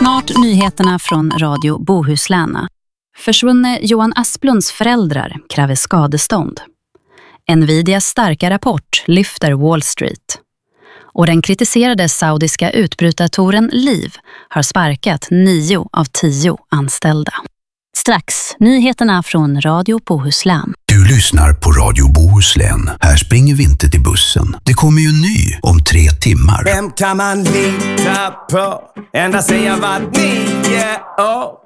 Snart nyheterna från Radio Bohuslän. Försvunne Johan Asplunds föräldrar kräver skadestånd. Nvidias starka rapport lyfter Wall Street. Och den kritiserade saudiska utbrytartoren Liv har sparkat 9 av 10 anställda. Strax, nyheterna från Radio Bohuslän. Du lyssnar på Radio Bohuslän. Här springer vi inte till bussen. Det kommer ju en ny om 3 timmar. Vem kan man lita på? Ända sedan jag var 9 år.